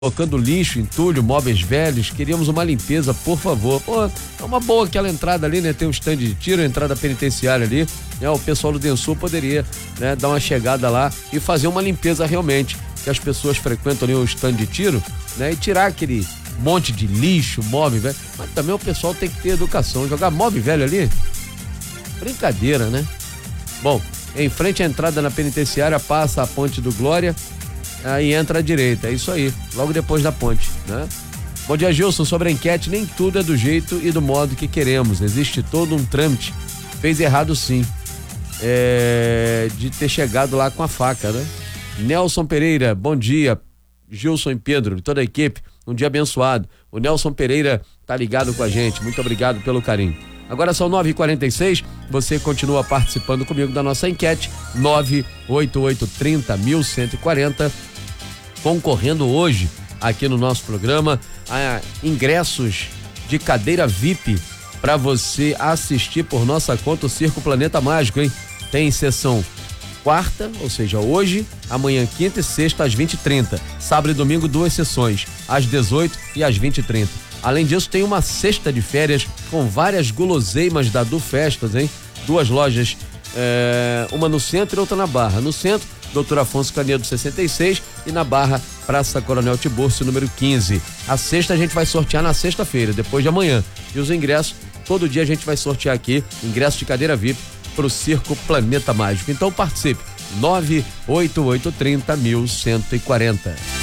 colocando lixo, entulho, móveis velhos, queríamos uma limpeza, por favor. Pô, é uma boa aquela entrada ali, né? Tem um stand de tiro, a entrada penitenciária ali, né? O pessoal do Densul poderia, né, dar uma chegada lá e fazer uma limpeza realmente, que as pessoas frequentam ali o stand de tiro, né? E tirar aquele monte de lixo, móvel velho, mas também o pessoal tem que ter educação, jogar móvel velho ali, brincadeira, né? Bom, em frente à entrada na penitenciária, passa a Ponte do Glória, aí entra à direita, é isso aí, logo depois da ponte, né? Bom dia, Gilson. Sobre a enquete, nem tudo é do jeito e do modo que queremos, existe todo um trâmite. Fez errado sim, de ter chegado lá com a faca, né? Nelson Pereira, bom dia, Gilson e Pedro, e toda a equipe, um dia abençoado. O Nelson Pereira tá ligado com a gente, muito obrigado pelo carinho. Agora são 9h46, você continua participando comigo da nossa enquete, 98830-1140, concorrendo hoje aqui no nosso programa a ingressos de cadeira VIP para você assistir por nossa conta o Circo Planeta Mágico, hein? Tem sessão quarta, ou seja, hoje, amanhã, quinta e sexta às 20h30, sábado e domingo 2 sessões, às 18h e às 20h30. Além disso, tem uma cesta de férias com várias guloseimas da Du Festas, hein? 2 lojas, uma no centro e outra na Barra. No centro, Dr. Afonso Canedo 66 e na Barra, Praça Coronel Tiburcio, número 15. A cesta a gente vai sortear na sexta-feira, depois de amanhã. E os ingressos, todo dia a gente vai sortear aqui, ingresso de cadeira VIP pro Circo Planeta Mágico. Então participe, 98830-1140.